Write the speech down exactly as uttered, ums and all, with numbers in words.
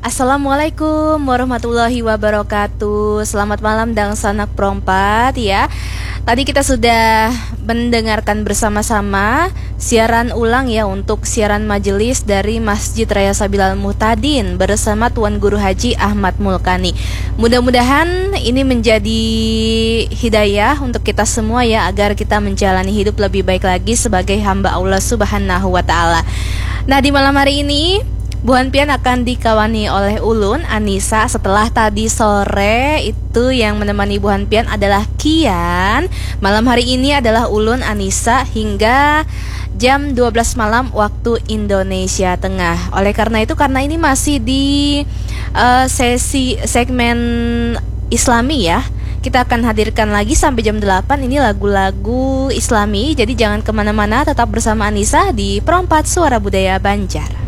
Assalamualaikum warahmatullahi wabarakatuh. Selamat malam dan sanak prompat ya. Tadi kita sudah mendengarkan bersama-sama siaran ulang ya untuk siaran majelis dari Masjid Raya Sabilal Muhtadin bersama Tuan Guru Haji Ahmad Mulkani. Mudah-mudahan ini menjadi hidayah untuk kita semua ya, agar kita menjalani hidup lebih baik lagi sebagai hamba Allah Subhanahu wa taala. Nah, di malam hari ini Bu Hanpian akan dikawani oleh Ulun Anissa. Setelah tadi sore itu yang menemani Bu Hanpian adalah Kian. Malam hari ini adalah Ulun Anissa hingga jam dua belas malam waktu Indonesia Tengah. Oleh karena itu, karena ini masih di uh, sesi segmen Islami ya, kita akan hadirkan lagi sampai jam delapan ini lagu-lagu Islami. Jadi jangan kemana-mana, tetap bersama Anissa di Perempat Suara Budaya Banjar.